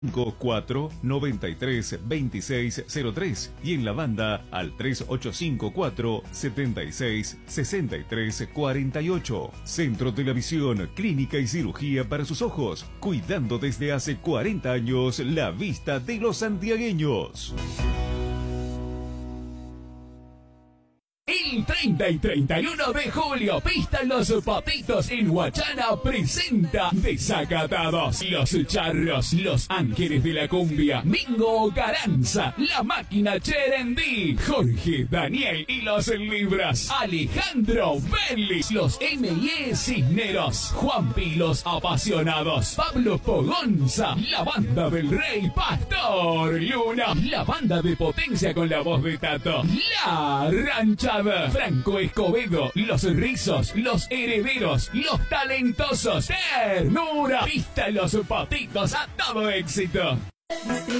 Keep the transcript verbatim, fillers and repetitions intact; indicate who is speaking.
Speaker 1: cinco cuatro nueve tres dos seis cero tres y en la banda al tres ocho cinco cuatro siete seis seis tres cuatro ocho. Centro de la Visión, clínica y cirugía para sus ojos, cuidando desde hace cuarenta años la vista de los santiagueños.
Speaker 2: El treinta y treinta y uno de julio, Pista Los Patitos en Huachana presenta Desacatados, Los Charros, Los Ángeles de la Cumbia, Mingo Garanza, La Máquina Cherendí, Jorge Daniel y Los Libras, Alejandro Bellis, Los M y E Cisneros, Juanpi Los Apasionados, Pablo Pogonza, La Banda del Rey Pastor Luna, La Banda de Potencia con la voz de Tato, La Ranchada, Franco Escobedo, Los Rizos, Los Herederos, Los Talentosos, Ternura, Pista Los Patitos, a todo éxito.